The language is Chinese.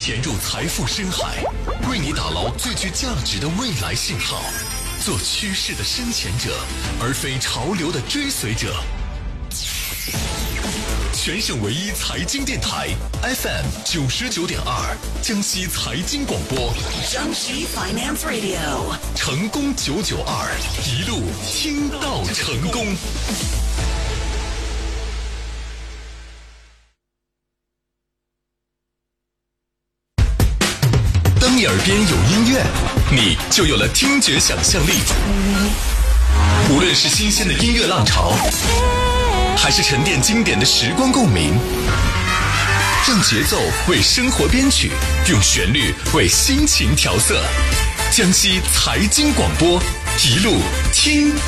潜入财富深海，为你打捞最具价值的未来信号，做趋势的深潜者，而非潮流的追随者。全省唯一财经电台 FM 99.2，江西财经广播， 江西 Finance Radio， 成功992，一路听到成功。当你耳边有音乐，你就有了听觉想象力。无论是新鲜的音乐浪潮，还是沉淀经典的时光共鸣，让节奏为生活编曲，用旋律为心情调色。江西财经广播，一路听